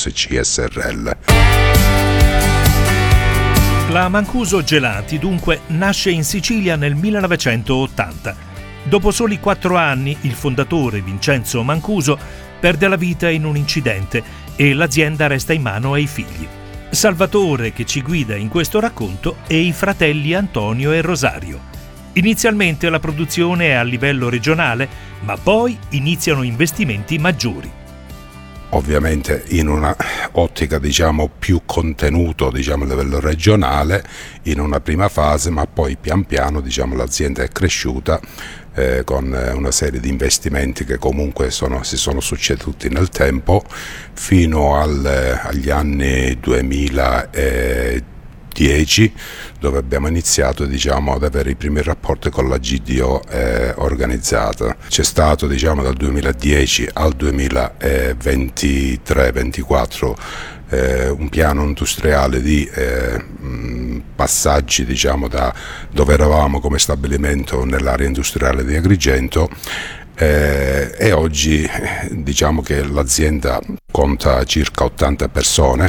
SC SRL. La Mancuso Gelati dunque nasce in Sicilia nel 1980. Dopo soli 4 anni il fondatore Vincenzo Mancuso perde la vita in un incidente e l'azienda resta in mano ai figli. Salvatore, che ci guida in questo racconto, e i fratelli Antonio e Rosario. Inizialmente la produzione è a livello regionale, ma poi iniziano investimenti maggiori. Ovviamente in una ottica più contenuto a livello regionale in una prima fase, ma poi pian piano l'azienda è cresciuta con una serie di investimenti che comunque si sono succeduti nel tempo fino agli anni 2010, dove abbiamo iniziato ad avere i primi rapporti con la GDO organizzata. C'è stato dal 2010 al 2023-24 un piano industriale di passaggi da dove eravamo come stabilimento nell'area industriale di Agrigento, e oggi che l'azienda conta circa 80 persone.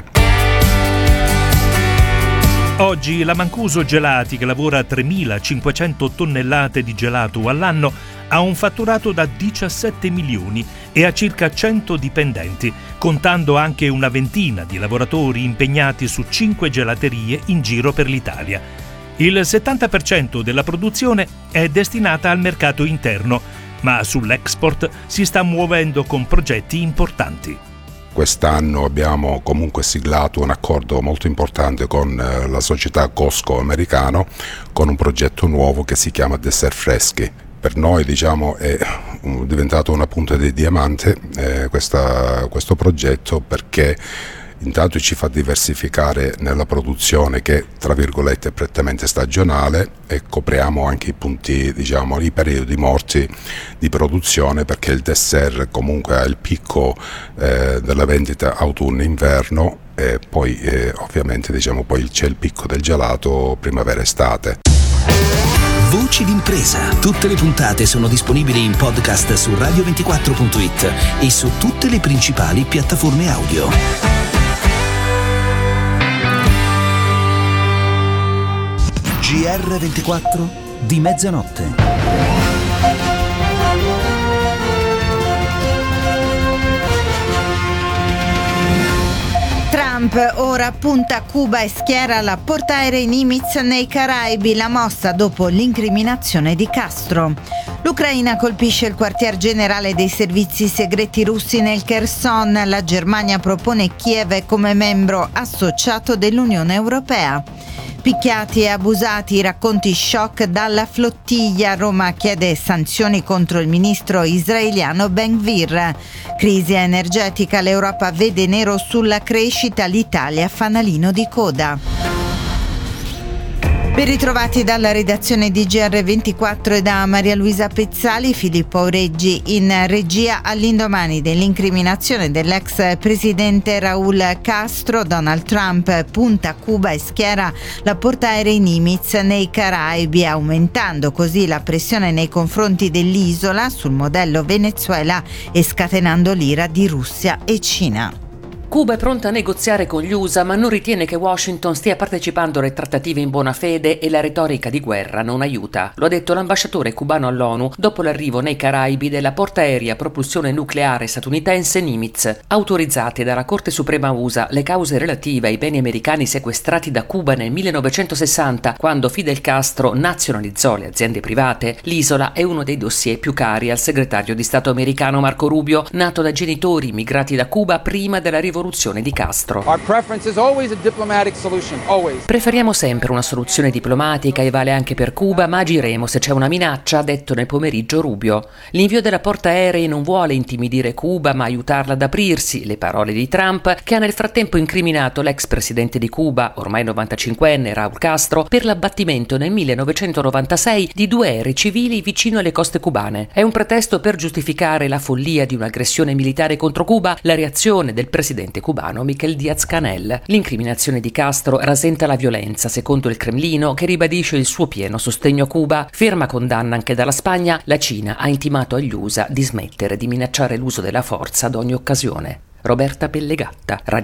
Oggi la Mancuso Gelati, che lavora a 3.500 tonnellate di gelato all'anno, ha un fatturato da 17 milioni e ha circa 100 dipendenti, contando anche una ventina di lavoratori impegnati su 5 gelaterie in giro per l'Italia. Il 70% della produzione è destinata al mercato interno, ma sull'export si sta muovendo con progetti importanti. Quest'anno abbiamo comunque siglato un accordo molto importante con la società Costco americano, con un progetto nuovo che si chiama Dessert Freschi. Per noi è diventato una punta di diamante questo progetto, perché intanto ci fa diversificare nella produzione, che tra virgolette è prettamente stagionale, e copriamo anche i punti, i periodi morti di produzione, perché il dessert comunque ha il picco della vendita autunno-inverno, e poi ovviamente poi c'è il picco del gelato primavera-estate. Voci d'impresa. Tutte le puntate sono disponibili in podcast su radio24.it e su tutte le principali piattaforme audio. GR24 di mezzanotte. Trump ora punta a Cuba e schiera la portaerei Nimitz nei Caraibi, la mossa dopo l'incriminazione di Castro. L'Ucraina colpisce il quartier generale dei servizi segreti russi nel Kherson. La Germania propone Kiev come membro associato dell'Unione Europea. Picchiati e abusati, racconti shock dalla flottiglia. Roma chiede sanzioni contro il ministro israeliano Ben-Gvir. Crisi energetica, l'Europa vede nero sulla crescita, l'Italia fanalino di coda. Ben ritrovati dalla redazione di GR24 e da Maria Luisa Pezzali. Filippo Aureggi in regia. All'indomani dell'incriminazione dell'ex presidente Raúl Castro, Donald Trump punta a Cuba e schiera la portaerei Nimitz nei Caraibi, aumentando così la pressione nei confronti dell'isola sul modello Venezuela e scatenando l'ira di Russia e Cina. Cuba è pronta a negoziare con gli USA, ma non ritiene che Washington stia partecipando alle trattative in buona fede e la retorica di guerra non aiuta. Lo ha detto l'ambasciatore cubano all'ONU dopo l'arrivo nei Caraibi della portaerei a propulsione nucleare statunitense Nimitz. Autorizzate dalla Corte Suprema USA le cause relative ai beni americani sequestrati da Cuba nel 1960, quando Fidel Castro nazionalizzò le aziende private, l'isola è uno dei dossier più cari al segretario di Stato americano Marco Rubio, nato da genitori immigrati da Cuba prima della rivoluzione di Castro. Preferiamo sempre una soluzione diplomatica e vale anche per Cuba, ma agiremo se c'è una minaccia, ha detto nel pomeriggio Rubio. L'invio della portaerei non vuole intimidire Cuba, ma aiutarla ad aprirsi, le parole di Trump, che ha nel frattempo incriminato l'ex presidente di Cuba, ormai 95enne, Raúl Castro, per l'abbattimento nel 1996 di 2 aerei civili vicino alle coste cubane. È un pretesto per giustificare la follia di un'aggressione militare contro Cuba, la reazione del presidente cubano Miguel Díaz-Canel. L'incriminazione di Castro rasenta la violenza, secondo il Cremlino, che ribadisce il suo pieno sostegno a Cuba. Ferma condanna anche dalla Spagna, la Cina ha intimato agli USA di smettere di minacciare l'uso della forza ad ogni occasione. Roberta Pellegatta,